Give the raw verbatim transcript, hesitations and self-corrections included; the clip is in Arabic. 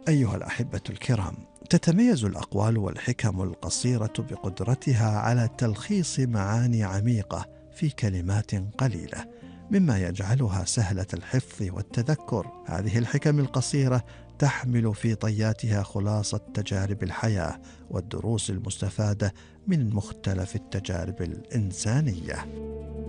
أيها الأحبة الكرام، تتميز الأقوال والحكم القصيرة بقدرتها على تلخيص معاني عميقة في كلمات قليلة، مما يجعلها سهلة الحفظ والتذكر. هذه الحكم القصيرة تحمل في طياتها خلاصة تجارب الحياة والدروس المستفادة من مختلف التجارب الإنسانية.